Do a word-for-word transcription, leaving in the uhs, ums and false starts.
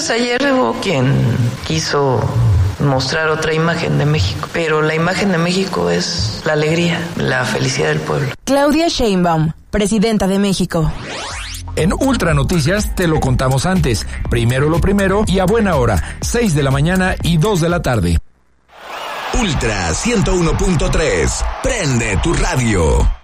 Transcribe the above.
pues ayer hubo quien quiso mostrar otra imagen de México, pero la imagen de México es la alegría, la felicidad del pueblo. Claudia Sheinbaum, presidenta de México. En Ultra Noticias te lo contamos antes, primero lo primero y a buena hora, seis de la mañana y dos de la tarde. Ultra ciento uno punto tres, prende tu radio.